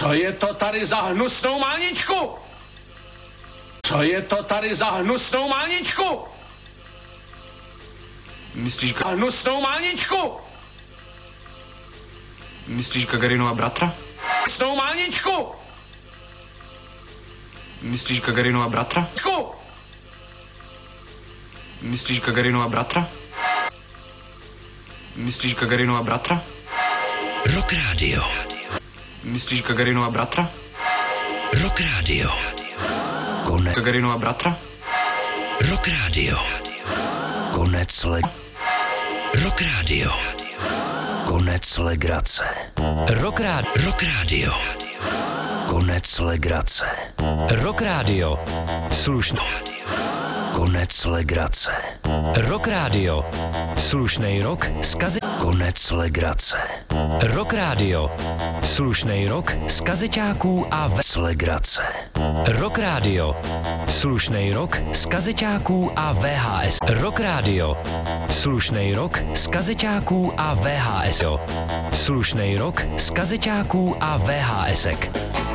Co je to tady za hnusnou máničku? Co je to tady za hnusnou máničku? Myslíš hnusnou máničku? Myslíš Gagarinova bratra? Hnusnou máničku? Myslíš Gagarinova bratra? Myslíš Gagarinova bratra? Myslíš Gagarinova bratra? Rock Radio. Myslíš Gagarinova bratra? Rock Radio. Gagarinova bratra? Rock Radio. Rock Radio. Konec legrace. Rock Radio. Konec legrace. Rock Radio. Slušný. Konec legrace. Rock Radio. Slušnej rok z Konec legrace. Rock Radio. Slušnej rok z kazeťáků a legrace. Rock Radio. Slušnej rok z kazeťáků a VHS. Rock Radio. Slušnej rok z kazeťáků a VHS. Slušnej rok z kazeťáků a VHSek.